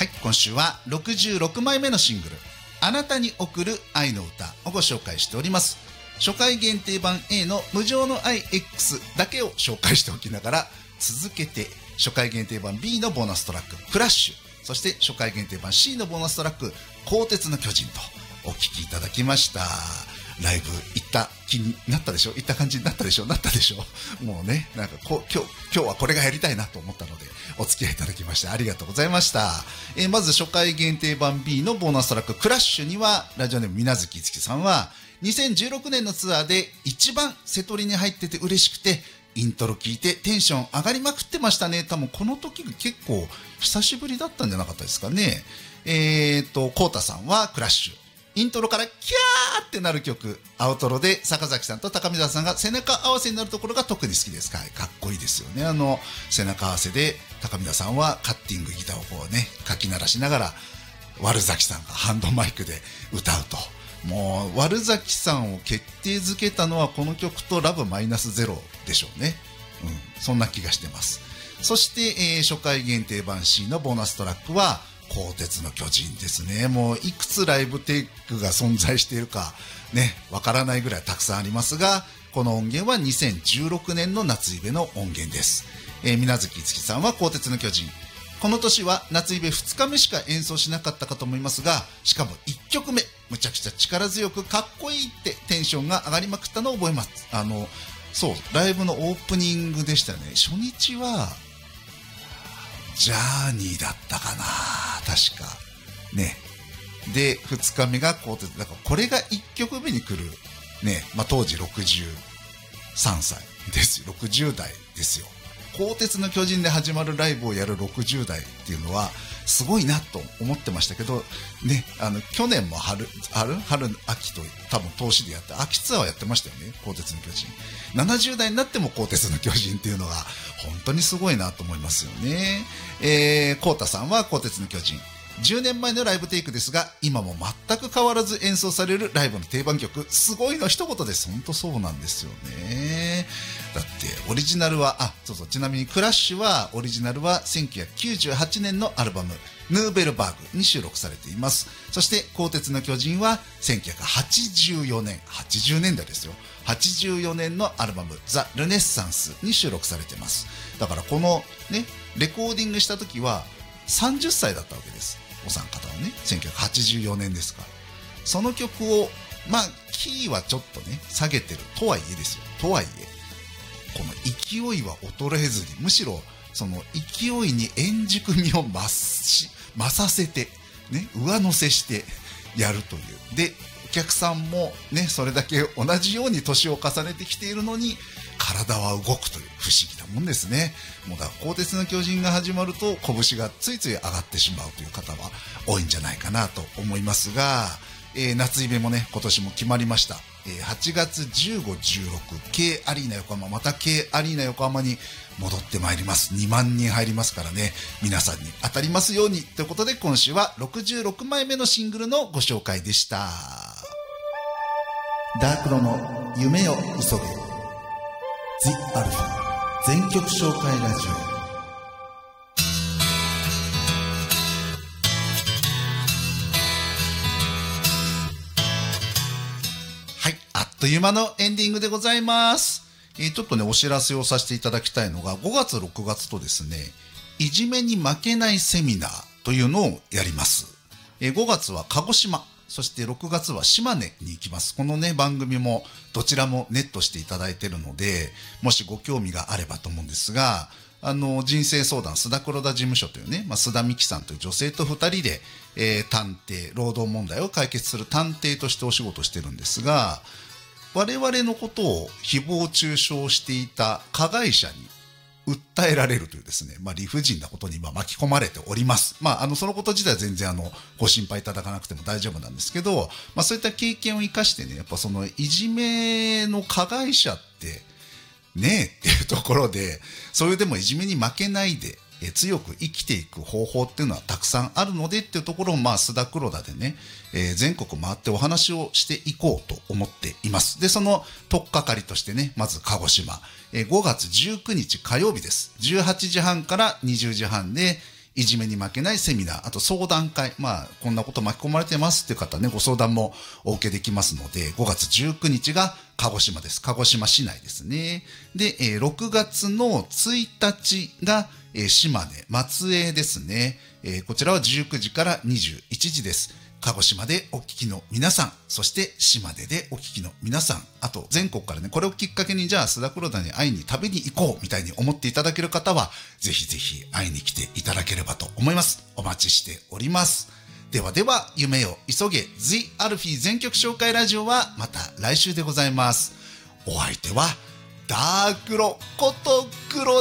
はい、今週は66枚目のシングルあなたに贈る愛の歌をご紹介しております。初回限定版 A の無常の愛 X だけを紹介しておきながら、続けて初回限定版 B のボーナストラッククラッシュ、そして初回限定版 C のボーナストラック鋼鉄の巨人とお聴きいただきました。ライブ行った気になったでしょ、行った感じになったでしょ、なったでしょ。もうね、なんか今日はこれがやりたいなと思ったのでお付き合いいただきましてありがとうございました。まず初回限定版 B のボーナストラッククラッシュには、ラジオネームみなずきいつきさんは2016年のツアーで一番瀬戸りに入ってて嬉しくて、イントロ聞いてテンション上がりまくってましたね。多分この時が結構久しぶりだったんじゃなかったですかね。コウタさんはクラッシュ、イントロからキャーってなる曲、アウトロで坂崎さんと高見沢さんが背中合わせになるところが特に好きです。かっこいいですよね。背中合わせで高見沢さんはカッティングギターをこうねかき鳴らしながら、悪崎さんがハンドマイクで歌うと、もう悪崎さんを決定づけたのはこの曲とラブマイナスゼロでしょうね。そんな気がしてます。そして、初回限定版 C のボーナストラックは鋼鉄の巨人ですね。もういくつライブテイクが存在しているかね、わからないぐらいたくさんありますが、この音源は2016年の夏イベの音源です。水無月いつきさんは鋼鉄の巨人、この年は夏イベ2日目しか演奏しなかったかと思いますが、しかも1曲目むちゃくちゃ力強くかっこいいってテンションが上がりまくったのを覚えます。そうライブのオープニングでしたね。初日はジャーニーだったかな、確かね。で2日目が鋼鉄だから、これが1曲目に来るね。当時63歳ですよ、60代ですよ。鋼鉄の巨人で始まるライブをやる60代っていうのはすごいなと思ってましたけどね。去年も春秋と多分投資でやった秋ツアーをやってましたよね、鋼鉄の巨人。70代になっても鋼鉄の巨人っていうのが本当にすごいなと思いますよね。コウタさんは鋼鉄の巨人10年前のライブテイクですが、今も全く変わらず演奏されるライブの定番曲、すごいの一言です。本当そうなんですよね。だってオリジナルはちなみにクラッシュはオリジナルは1998年のアルバムヌーベルバーグに収録されています。そして鋼鉄の巨人は1984年80年代ですよ、84年のアルバムザ・ルネッサンスに収録されています。だからこのねレコーディングした時は30歳だったわけです、お三方はね。1984年ですから、その曲をキーはちょっとね下げてるとはいえですよ、とはいえこの勢いは衰えずに、むしろその勢いに円熟味を増させてね、上乗せしてやるという。でお客さんもねそれだけ同じように年を重ねてきているのに体は動くという不思議なもんですね。もうだから鋼鉄の巨人が始まると拳がついつい上がってしまうという方は多いんじゃないかなと思いますが、夏イベもね今年も決まりました。8月15、16 K アリーナ横浜、また K アリーナ横浜に戻ってまいります。2万人入りますからね、皆さんに当たりますようにということで、今週は66枚目のシングルのご紹介でした。ダークロの夢を急げ The Alpha 全曲紹介ラジオ。あっという間のエンディングでございます。ちょっとねお知らせをさせていただきたいのが、5月6月とですね、いじめに負けないセミナーというのをやります。5月は鹿児島、そして6月は島根に行きます。このね番組もどちらもネットしていただいているので、もしご興味があればと思うんですが、人生相談須田黒田事務所というね、須田美希さんという女性と2人で、探偵、労働問題を解決する探偵としてお仕事してるんですが、我々のことを誹謗中傷していた加害者に訴えられるというですね、理不尽なことに今巻き込まれております。そのこと自体は全然ご心配いただかなくても大丈夫なんですけど、そういった経験を生かしてね、やっぱそのいじめの加害者ってねえっていうところで、それでもいじめに負けないで強く生きていく方法っていうのはたくさんあるのでっていうところを須田黒田でね、全国回ってお話をしていこうと思っています。でその取っかかりとしてね、まず鹿児島、5月19日火曜日です。18時半から20時半でいじめに負けないセミナー、あと相談会、こんなこと巻き込まれてますっていう方ね、ご相談もお受けできますので、5月19日が鹿児島です。鹿児島市内ですね。で、6月の1日が、島根、松江ですね。こちらは19時から21時です。鹿児島でお聞きの皆さん、そして島根でお聞きの皆さん、あと全国からね、これをきっかけにじゃあ須田黒田に会いに食べに行こうみたいに思っていただける方は、ぜひぜひ会いに来ていただければと思います。お待ちしております。ではでは、夢を急げ The アルフィー全曲紹介ラジオはまた来週でございます。お相手はダークロこと黒